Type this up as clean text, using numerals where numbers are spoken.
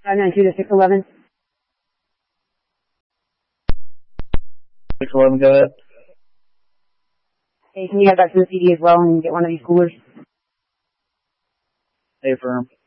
592 to 611. 611, go ahead. Hey, can you have that to the CD as well and get one of these coolers? Hey, firm.